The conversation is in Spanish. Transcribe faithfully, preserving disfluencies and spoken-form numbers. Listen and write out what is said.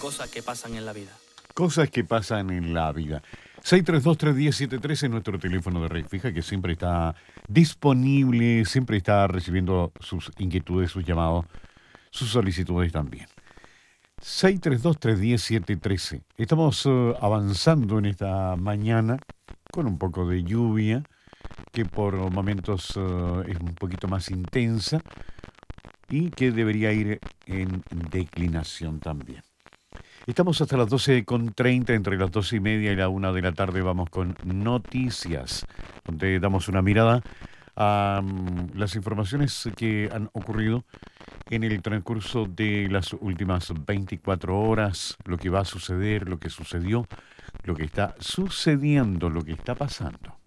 cosas que pasan en la vida. Cosas que pasan en la vida. seis tres dos, tres uno cero, siete tres es nuestro teléfono de red fija que siempre está disponible, siempre está recibiendo sus inquietudes, sus llamados, sus solicitudes también. seis tres dos, tres uno cero, siete uno tres. Estamos uh, avanzando en esta mañana con un poco de lluvia que por momentos uh, es un poquito más intensa y que debería ir en declinación también. Estamos hasta las doce con treinta, entre las doce y media y la una de la tarde vamos con noticias, donde damos una mirada a um, las informaciones que han ocurrido en el transcurso de las últimas veinticuatro horas, lo que va a suceder, lo que sucedió, lo que está sucediendo, lo que está pasando.